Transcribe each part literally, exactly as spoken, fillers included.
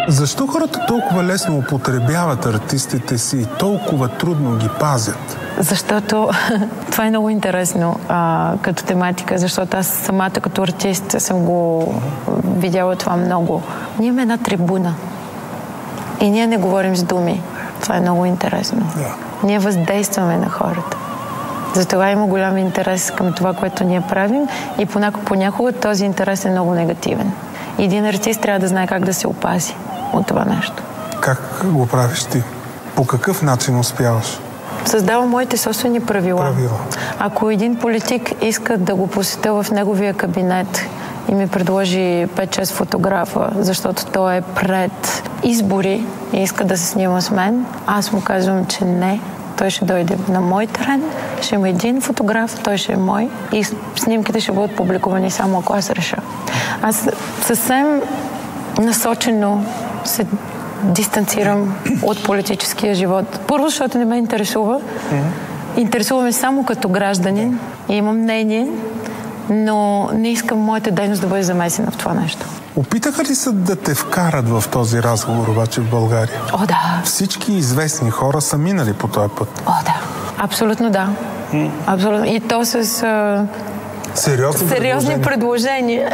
Защо хората толкова лесно употребяват артистите си и толкова трудно ги пазят? Защото това е много интересно а, като тематика, защото аз самата като артист съм го видяла това много. Ние имаме една трибуна и ние не говорим с думи. Това е много интересно. Yeah. Ние въздействаме на хората. Затова има голям интерес към това, което ние правим и понякога този интерес е много негативен. Един артист трябва да знае как да се опази от това нещо. Как го правиш ти? По какъв начин успяваш? Създавам моите собствени правила. Правила. Ако един политик иска да го посетя в неговия кабинет и ми предложи пет-шест фотографа, защото той е пред избори и иска да се снима с мен, аз му казвам, че не. Той ще дойде на мой терен, ще има един фотограф, той ще е мой и снимките ще бъдат публикувани само ако аз реша. Аз съвсем насочено се дистанцирам от политическия живот. Първо, защото не ме интересува. Интересуваме само като гражданин и имам мнение, но не искам моята дейност да бъде замесена в това нещо. Опитаха ли се да те вкарат в този разговор обаче в България? О, да. Всички известни хора са минали по този път. О, да. Абсолютно да. М? Абсолютно. И то с а... сериозни, сериозни предложения.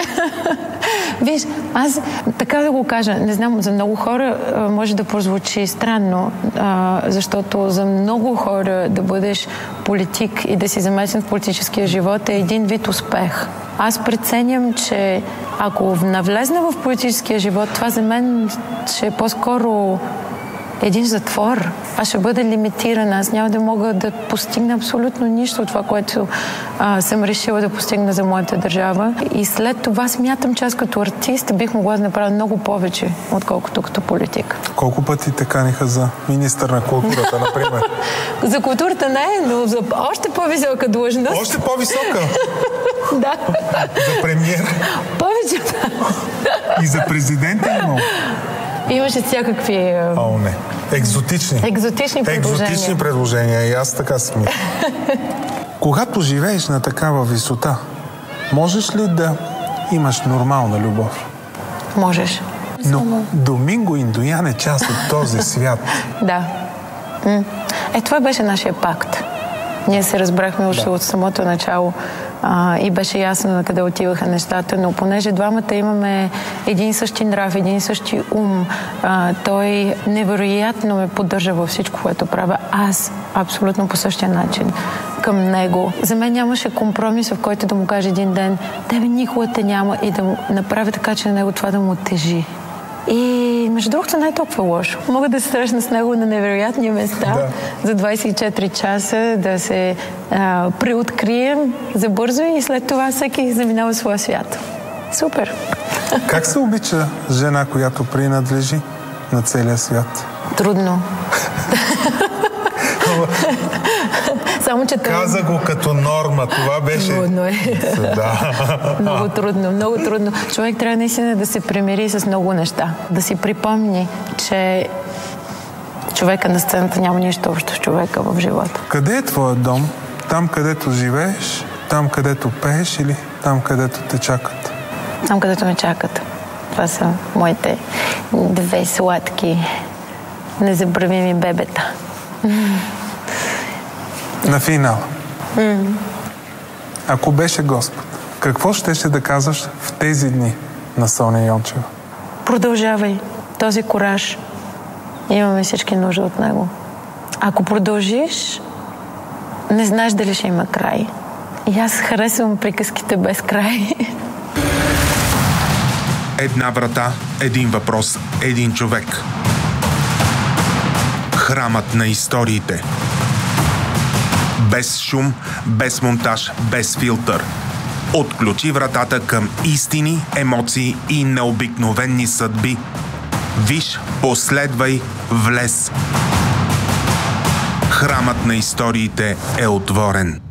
Виж, аз така да го кажа, не знам, за много хора а, може да прозвучи странно, а, защото за много хора да бъдеш политик и да си замесен в политическия живот е един вид успех. Аз преценям, че ако навлезна в политическия живот, това за мен ще е по-скоро един затвор. Аз ще бъда лимитирана. Аз няма да мога да постигна абсолютно нищо от това, което а, съм решила да постигна за моята държава. И след това смятам, че аз като артист бих могла да направя много повече, отколкото като политик. Колко пъти те каниха за министър на културата, например? За културата не, но за още по-висока длъжност. Още по-висока? Да. За премиер? Повече. И за президента имал? Имаше всякакви... О, не. Екзотични. Екзотични предложения. Екзотични предложения. И аз така си мисля. Когато живееш на такава висота, можеш ли да имаш нормална любов? Можеш. Но Доминго Индоян е част от този свят. Да. Е, това беше нашия пакт. Ние се разбрахме още да. От самото начало а, и беше ясно на къде отиваха нещата, но понеже двамата имаме един и същи нрав, един и същи ум, а, той невероятно ме поддържа във всичко, което правя. Аз абсолютно по същия начин към него. За мен нямаше компромис, в който да му кажа един ден, тебе никога те няма и да направя така, че на него това да му тежи. И между другото не е толкова лошо. Мога да се срещна с него на невероятни места да. За двайсет и четири часа, да се а, преоткрием за бързо и след това всеки заминава своя свят. Супер! Как се обича жена, която принадлежи на целия свят? Трудно. Само, че каза го като норма. Това беше... Трудно е. Да. Много трудно, много трудно. Човек трябва наистина да се примири с много неща. Да си припомни, че човека на сцената няма нищо общо с човека в живота. Къде е твоят дом? Там, където живееш? Там, където пееш или там, където те чакат? Там, където ме чакат. Това са моите две сладки, незабравими бебета. На финал. Mm. Ако беше Господ, какво щеше да казваш в тези дни на Соня Йончева? Продължавай. Този кураж. Имаме всички нужда от него. Ако продължиш, не знаеш дали ще има край. И аз харесвам приказките без край. Една врата, един въпрос, един човек. Храмът на историите. Без шум, без монтаж, без филтър. Отключи вратата към истини, емоции и необикновени съдби. Виж, последвай, влез. Храмът на историите е отворен.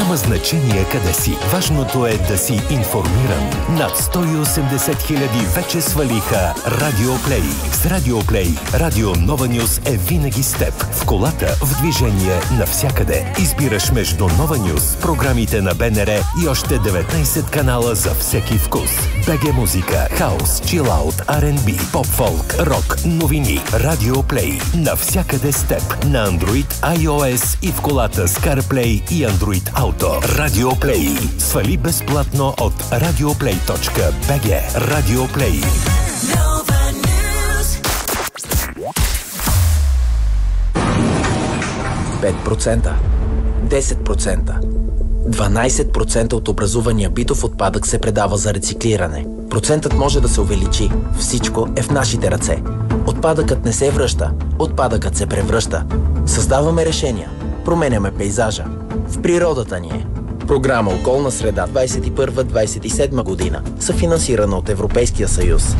Няма значение къде си. Важното е да си информиран. Над сто и осемдесет хиляди вече свалиха Радио Плей. С Радио Плей, Радио Нова Нюз е винаги с теб. В колата, в движение, навсякъде. Избираш между Нова Нюз, програмите на БНР и още деветнайсет канала за всеки вкус. БГ музика, хаус, чилаут, Ар енд Би, поп-фолк, рок, новини. Радио Плей. Навсякъде с теб. На Android, iOS и в колата с CarPlay и Android Auto. Радио Плей. Свали безплатно от радиоплей точка би джи. Радио Плей. пет процента, десет процента, дванайсет процента от образувания битов отпадък се предава за рециклиране. Процентът може да се увеличи. Всичко е в нашите ръце. Отпадъкът не се връща, отпадъкът се превръща. Създаваме решения, променяме пейзажа. В природата ни е. Програма Околна среда двайсет и първа двайсет и седма година, съфинансирана от Европейския съюз.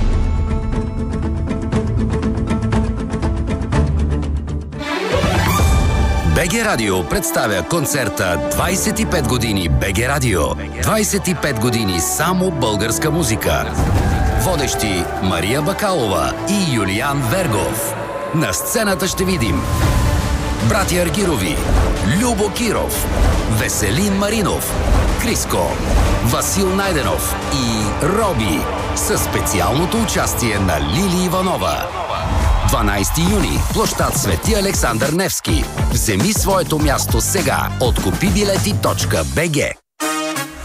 БГ Радио представя концерта двайсет и пет години БГ Радио. двайсет и пет години само българска музика. Водещи Мария Бакалова и Юлиан Вергов. На сцената ще видим братя Аргирови, Любо Киров, Веселин Маринов, Криско, Васил Найденов и Роби със специалното участие на Лили Иванова. дванайсети юни, площад Свети Александър Невски. Вземи своето място сега от купи билети точка би джи.